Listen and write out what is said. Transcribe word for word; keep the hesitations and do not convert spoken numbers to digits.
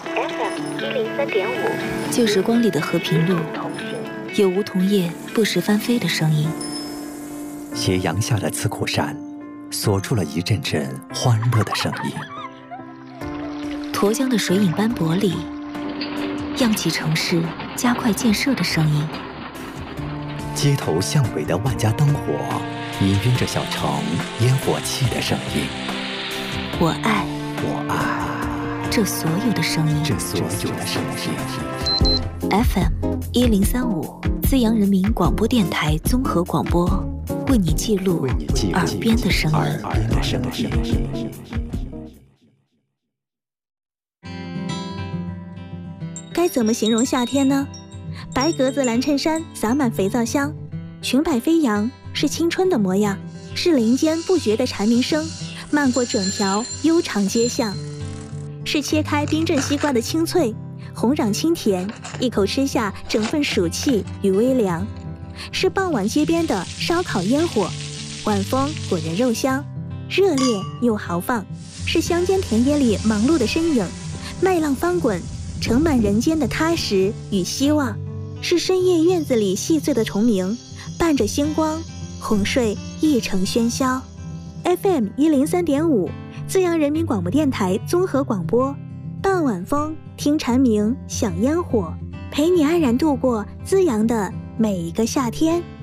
F M 一零三点五， 旧时光里的和平路，有梧桐叶不时翻飞的声音。 斜阳下的刺口山，锁住了一阵阵欢乐的声音。 沱江的水影斑驳里，漾起城市加快建设的声音。 街头巷尾的万家灯火，氤氲着小城烟火气的声音。 我爱， 我爱这所有的声音， 这所有的声音。 F M 一零三五，资阳人民广播电台综合广播，为你记录耳边的声音。 耳边的声音。 该怎么形容夏天呢？白格子蓝衬衫洒满肥皂香，裙摆飞扬，是青春的模样，是林间不绝的蝉鸣声，漫过整条悠长街巷，是切开冰镇西瓜的清脆，红壤清甜，一口吃下整份暑气与微凉，是傍晚街边的烧烤烟火，晚风裹人肉香，热烈又豪放，是乡间田野里忙碌的身影，麦浪翻滚，盛满人间的踏实与希望，是深夜院子里细碎的虫鸣，伴着星光，哄睡一城喧嚣。 F M 一零三点五，资阳人民广播电台综合广播，傍晚风，听蝉鸣，享烟火，陪你安然度过资阳的每一个夏天。